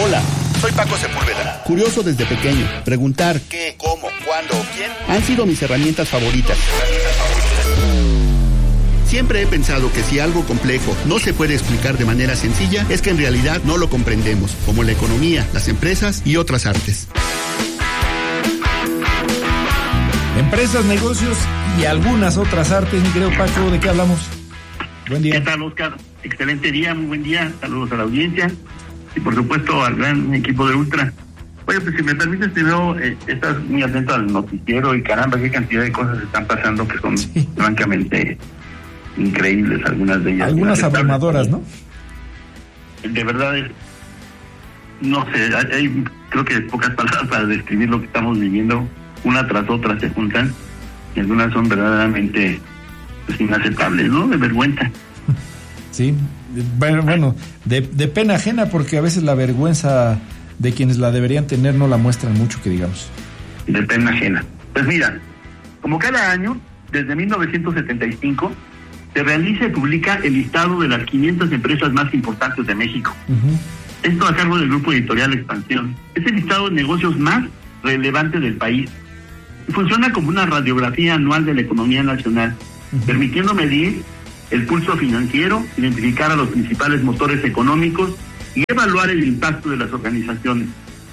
Hola, soy Paco Sepúlveda. Curioso desde pequeño. Preguntar qué, cómo, cuándo o quién han sido mis herramientas favoritas. Siempre he pensado que si algo complejo no se puede explicar de manera sencilla, es que en realidad no lo comprendemos, como la economía, las empresas y otras artes. Empresas, negocios y algunas otras artes, mi querido Paco, ¿de qué hablamos? Buen día. ¿Qué tal, Oscar? Excelente día, muy buen día. Saludos a la audiencia y por supuesto al gran equipo de Ultra. Oye, pues si me permites, primero, estás muy atento al noticiero y caramba, qué cantidad de cosas están pasando que son francamente increíbles, algunas de ellas. Algunas abrumadoras, ¿no? De verdad, no sé, hay creo que pocas palabras para describir lo que estamos viviendo. Una tras otra se juntan y algunas son verdaderamente pues, inaceptables, ¿no? De vergüenza. Sí, bueno, de pena ajena, porque a veces la vergüenza de quienes la deberían tener no la muestran mucho, que digamos. De pena ajena. Pues mira, como cada año, desde 1975, se realiza y publica el listado de las 500 empresas más importantes de México. Esto a cargo del Grupo Editorial Expansión. Es el listado de negocios más relevante del país. Funciona como una radiografía anual de la economía nacional, permitiendo medir el pulso financiero, identificar a los principales motores económicos y evaluar el impacto de las organizaciones,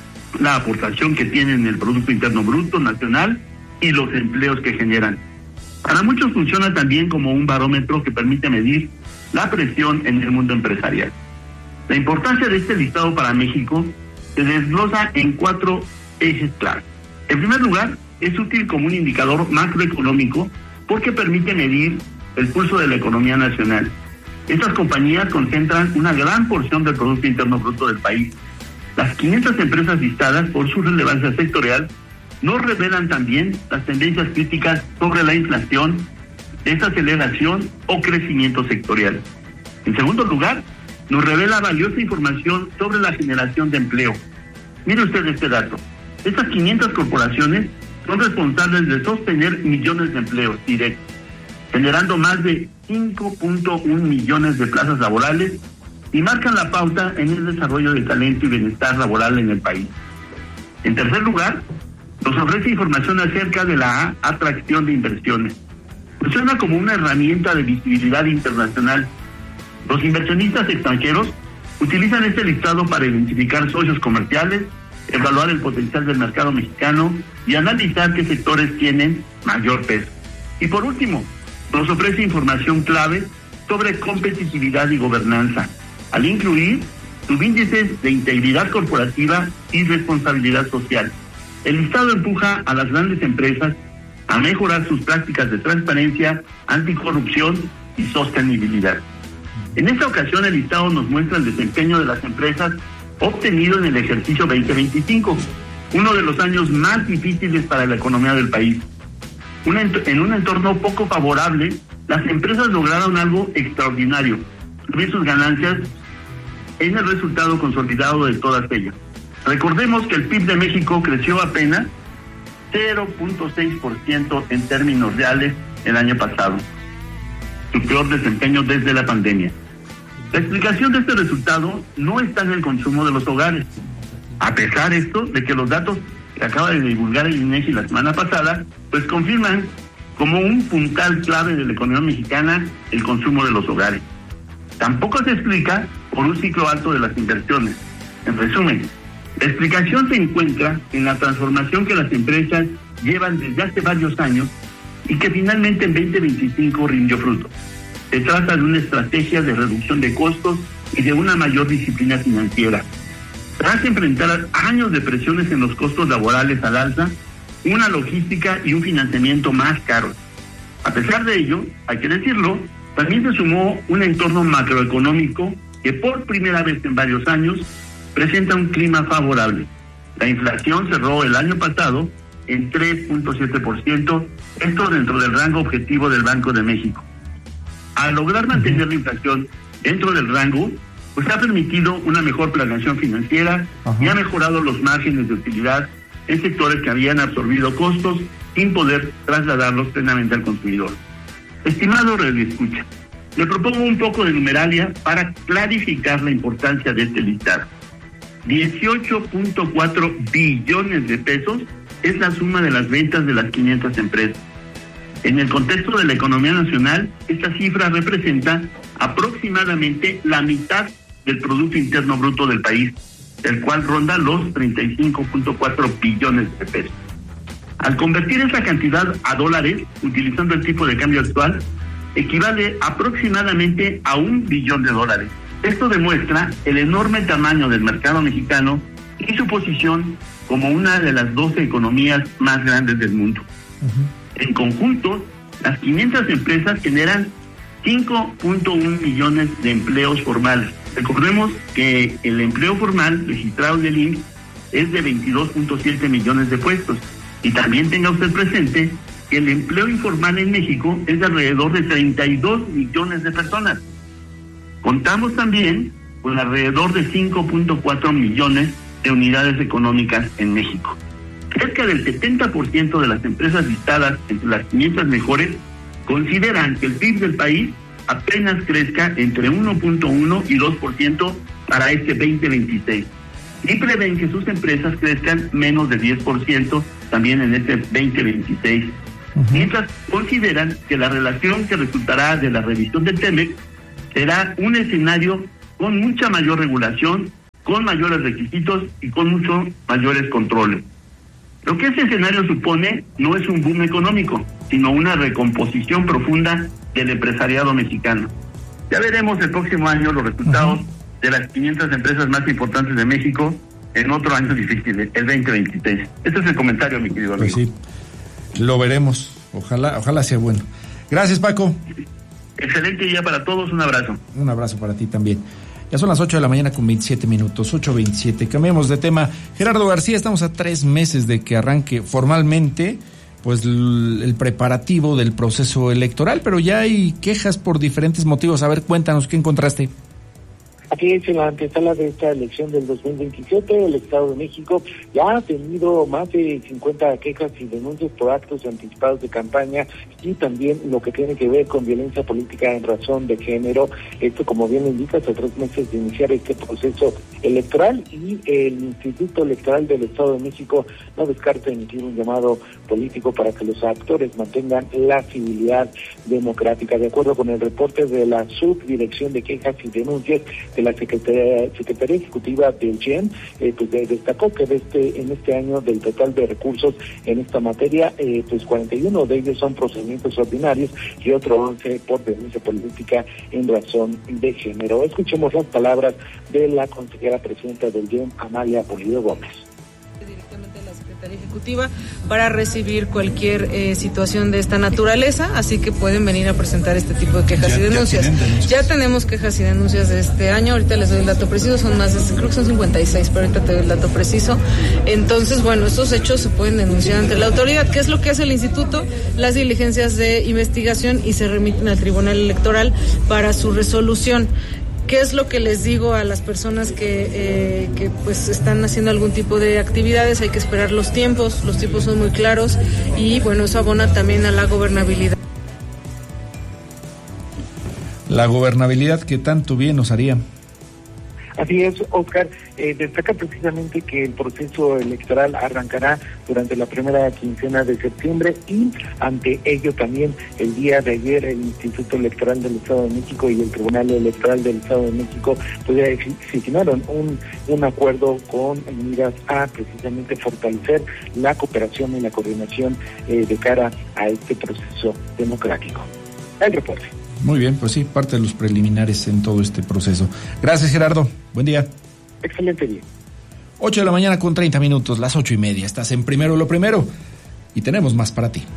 la aportación que tienen en el Producto Interno Bruto nacional y los empleos que generan. Para muchos funciona también como un barómetro que permite medir la presión en el mundo empresarial. La importancia de este listado para México se desglosa en 4 ejes claros. En primer lugar, es útil como un indicador macroeconómico porque permite medir el pulso de la economía nacional. Estas compañías concentran una gran porción del Producto Interno Bruto del país. Las 500 empresas listadas, por su relevancia sectorial, nos revelan también las tendencias críticas sobre la inflación, desaceleración o crecimiento sectorial. En segundo lugar, nos revela valiosa información sobre la generación de empleo. Mire usted este dato. Estas 500 corporaciones son responsables de sostener millones de empleos directos, generando más de 5.1 millones de plazas laborales y marcan la pauta en el desarrollo de talento y bienestar laboral en el país. En tercer lugar, nos ofrece información acerca de la atracción de inversiones. Funciona como una herramienta de visibilidad internacional. Los inversionistas extranjeros utilizan este listado para identificar socios comerciales, evaluar el potencial del mercado mexicano y analizar qué sectores tienen mayor peso. Y por último, nos ofrece información clave sobre competitividad y gobernanza, al incluir subíndices de integridad corporativa y responsabilidad social. El listado empuja a las grandes empresas a mejorar sus prácticas de transparencia, anticorrupción y sostenibilidad. En esta ocasión, el listado nos muestra el desempeño de las empresas obtenido en el ejercicio 2025, uno de los años más difíciles para la economía del país. En un entorno poco favorable, las empresas lograron algo extraordinario: subir sus ganancias en el resultado consolidado de todas ellas. Recordemos que el PIB de México creció apenas 0.6% en términos reales el año pasado, su peor desempeño desde la pandemia. La explicación de este resultado no está en el consumo de los hogares, a pesar esto de que los datos que acaba de divulgar el INEGI la semana pasada, pues confirman como un puntal clave de la economía mexicana el consumo de los hogares. Tampoco se explica por un ciclo alto de las inversiones. En resumen, la explicación se encuentra en la transformación que las empresas llevan desde hace varios años y que finalmente en 2025 rindió fruto. Se trata de una estrategia de reducción de costos y de una mayor disciplina financiera. Tras enfrentar años de presiones en los costos laborales al alza, una logística y un financiamiento más caros. A pesar de ello, hay que decirlo, también se sumó un entorno macroeconómico que por primera vez en varios años presenta un clima favorable. La inflación cerró el año pasado en 3.7%, esto dentro del rango objetivo del Banco de México. Al lograr mantener la inflación dentro del rango, pues ha permitido una mejor planeación financiera y ha mejorado los márgenes de utilidad en sectores que habían absorbido costos sin poder trasladarlos plenamente al consumidor. Estimado radioescucha, le propongo un poco de numeralia para clarificar la importancia de este listado. 18.4 billones de pesos es la suma de las ventas de las 500 empresas. En el contexto de la economía nacional, esta cifra representa aproximadamente la mitad del Producto Interno Bruto del país, el cual ronda los 35.4 billones de pesos. Al convertir esa cantidad a dólares, utilizando el tipo de cambio actual, equivale aproximadamente a $1 billón. Esto demuestra el enorme tamaño del mercado mexicano y su posición como una de las 12 economías más grandes del mundo. En conjunto, las 500 empresas generan 5.1 millones de empleos formales. Recordemos que el empleo formal registrado en el IMSS es de 22.7 millones de puestos. Y también tenga usted presente que el empleo informal en México es de alrededor de 32 millones de personas. Contamos también con alrededor de 5.4 millones de unidades económicas en México. Cerca del 70% de las empresas listadas entre las 500 mejores consideran que el PIB del país apenas crezca entre 1.1 y 2% para este 2026. Y prevén que sus empresas crezcan menos de 10% también en este 2026. Mientras consideran que la relación que resultará de la revisión del TEMEC será un escenario con mucha mayor regulación, con mayores requisitos y con muchos mayores controles. Lo que ese escenario supone no es un boom económico, sino una recomposición profunda del empresariado mexicano. Ya veremos el próximo año los resultados de las 500 empresas más importantes de México en otro año difícil, el 2026. Este es el comentario, mi querido amigo. Pues sí, lo veremos. Ojalá sea bueno. Gracias, Paco. Excelente día para todos, un abrazo. Un abrazo para ti también. Ya son las 8 de la mañana con 27 minutos, 8:27. Cambiemos de tema. Gerardo García, estamos a 3 meses de que arranque formalmente pues el preparativo del proceso electoral, pero ya hay quejas por diferentes motivos. A ver, cuéntanos, ¿qué encontraste? Aquí es en la antesala de esta elección del 2027, el Estado de México ya ha tenido más de 50 quejas y denuncias por actos anticipados de campaña y también lo que tiene que ver con violencia política en razón de género. Esto, como bien lo indica, hasta 3 meses de iniciar este proceso electoral, y el Instituto Electoral del Estado de México no descarta emitir un llamado político para que los actores mantengan la civilidad democrática. De acuerdo con el reporte de la Subdirección de Quejas y Denuncias de la Secretaría Ejecutiva del GEN, pues destacó que en este año, del total de recursos en esta materia, pues 41 de ellos son procedimientos ordinarios y otro 11 por violencia política en razón de género. Escuchemos las palabras de la consejera presidenta del GEN, Amalia Pulido Gómez. Directamente a la Secretaría Ejecutiva para recibir cualquier situación de esta naturaleza, así que pueden venir a presentar este tipo de quejas y denuncias. Ya tenemos quejas y denuncias de este año, ahorita les doy el dato preciso, son más de, creo que son 56, pero ahorita te doy el dato preciso. Entonces, bueno, estos hechos se pueden denunciar ante la autoridad. ¿Qué es lo que hace el instituto? Las diligencias de investigación y se remiten al Tribunal Electoral para su resolución. ¿Qué es lo que les digo a las personas que pues están haciendo algún tipo de actividades? Hay que esperar los tiempos son muy claros y bueno, eso abona también a la gobernabilidad. La gobernabilidad que tanto bien nos haría. Así es, Oscar, destaca precisamente que el proceso electoral arrancará durante la primera quincena de septiembre y ante ello también el día de ayer el Instituto Electoral del Estado de México y el Tribunal Electoral del Estado de México pues firmaron un acuerdo con miras a precisamente fortalecer la cooperación y la coordinación de cara a este proceso democrático. El reporte. Muy bien, pues sí, parte de los preliminares en todo este proceso. Gracias, Gerardo. Buen día. Excelente día. 8 de la mañana con 30 minutos, las 8:30. Estás en Primero lo Primero y tenemos más para ti.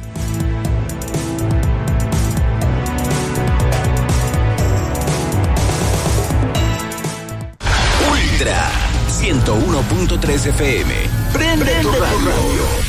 Ultra 101.3 FM. Prende tu radio.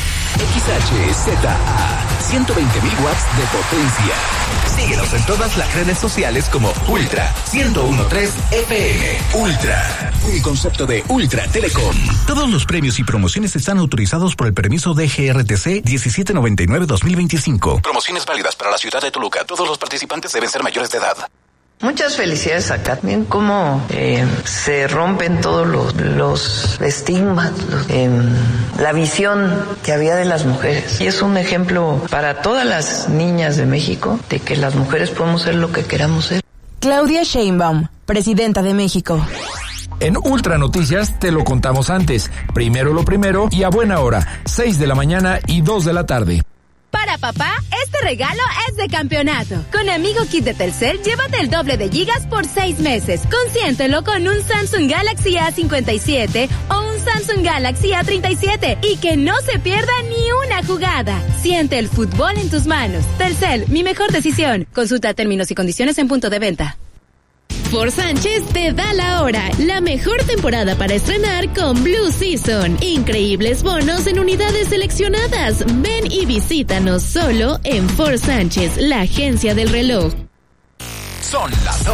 XHZA 120.000 watts de potencia. Síguenos en todas las redes sociales como Ultra 101.3 FM. Ultra, un concepto de Ultra Telecom. Todos los premios y promociones están autorizados por el permiso de GRTC 1799-2025. Promociones válidas para la ciudad de Toluca. Todos los participantes deben ser mayores de edad. Muchas felicidades acá. Miren cómo se rompen todos los estigmas, la visión que había de las mujeres. Y es un ejemplo para todas las niñas de México de que las mujeres podemos ser lo que queramos ser. Claudia Sheinbaum, presidenta de México. En Ultra Noticias te lo contamos antes. Primero lo primero y a buena hora. 6 de la mañana y 2 de la tarde. Para papá, este regalo es de campeonato. Con Amigo Kit de Telcel, llévate el doble de gigas por 6 meses. Consiéntelo con un Samsung Galaxy A57 o un Samsung Galaxy A37 y que no se pierda ni una jugada. Siente el fútbol en tus manos. Telcel, mi mejor decisión. Consulta términos y condiciones en punto de venta. Ford Sánchez te da la hora. La mejor temporada para estrenar con Blue Season. Increíbles bonos en unidades seleccionadas. Ven y visítanos solo en Ford Sánchez, la agencia del reloj. Son las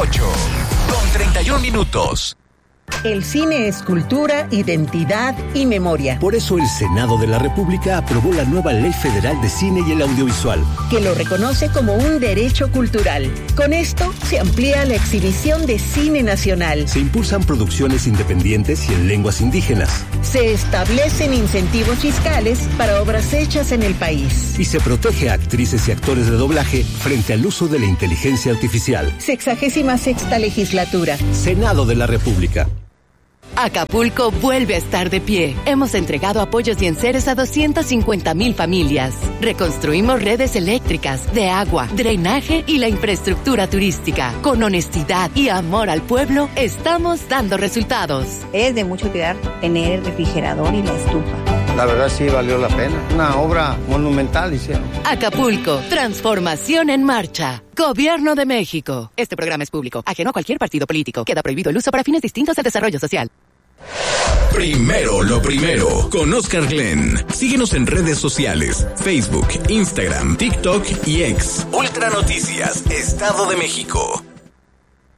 8:31. El cine es cultura, identidad y memoria. Por eso el Senado de la República aprobó la nueva Ley Federal de Cine y el Audiovisual, que lo reconoce como un derecho cultural. Con esto se amplía la exhibición de cine nacional. Se impulsan producciones independientes y en lenguas indígenas. Se establecen incentivos fiscales para obras hechas en el país. Y se protege a actrices y actores de doblaje frente al uso de la inteligencia artificial. 66ª legislatura. Senado de la República. Acapulco vuelve a estar de pie. Hemos entregado apoyos y enseres a 250,000 familias. Reconstruimos redes eléctricas, de agua, drenaje y la infraestructura turística. Con honestidad y amor al pueblo, estamos dando resultados. Es de mucho cuidar tener el refrigerador y la estufa. La verdad sí valió la pena. Una obra monumental hicieron. Acapulco, transformación en marcha. Gobierno de México. Este programa es público, ajeno a cualquier partido político. Queda prohibido el uso para fines distintos al desarrollo social. Primero lo primero, con Oscar Glenn. Síguenos en redes sociales, Facebook, Instagram, TikTok y X. Ultra Noticias, Estado de México.